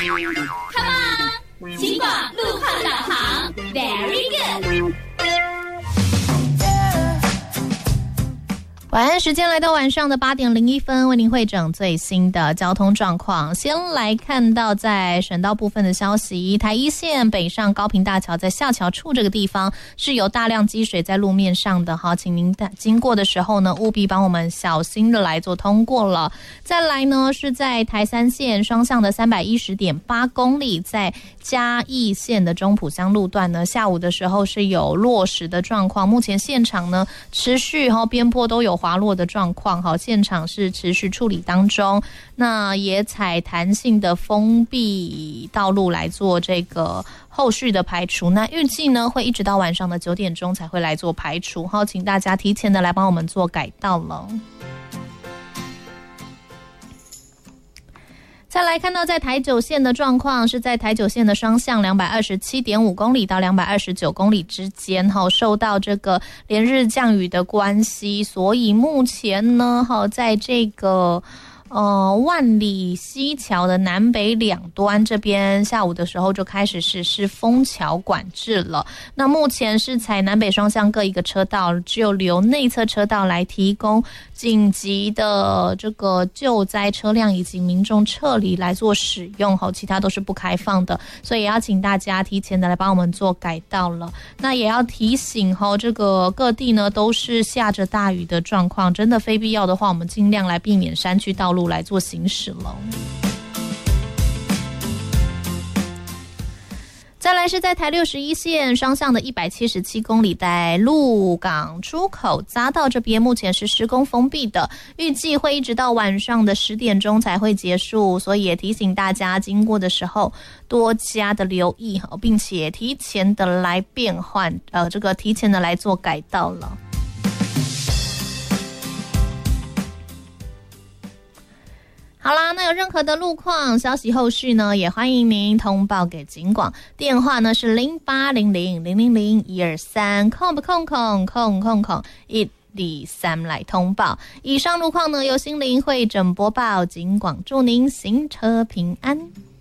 Come on， 警广路况导航 ，Very good。晚安时间来到晚上的8点01分，为您汇整最新的交通状况。先来看到在省道部分的消息，台一线北上高屏大桥在下桥处这个地方是有大量积水在路面上的哈，请您经过的时候呢，务必帮我们小心的来做通过了。再来呢是在台三线双向的310.8公里，在嘉义县的中埔乡路段呢，下午的时候是有落石的状况，目前现场呢持续边坡都有滑落的状况，现场是持续处理当中。那也采弹性的封闭道路来做这个后续的排除，那预计呢会一直到晚上的9点钟才会来做排除，请大家提前的来帮我们做改道了。再来看到在台九线的状况，是在台九线的双向227.5公里到229公里之间，受到这个连日降雨的关系，所以目前呢在这个万里西桥的南北两端这边下午的时候就开始实施封桥管制了。那目前是采南北双向各一个车道，只有留内侧车道来提供紧急的这个救灾车辆以及民众撤离来做使用，其他都是不开放的，所以也要请大家提前的来帮我们做改道了。那也要提醒这个各地呢都是下着大雨的状况，真的非必要的话，我们尽量来避免山区道路来做行驶了。再来是在台61线双向的177公里，在鹿港出口匝道这边目前是施工封闭的，预计会一直到晚上的10点钟才会结束，所以也提醒大家经过的时候多加的留意，并且提前的来变换提前的来做改道了。好啦，那有任何的路况消息后续呢，也欢迎您通报给警广，电话呢是0800000123，空123来通报。以上路况呢由心灵会诊播报，警广祝您行车平安。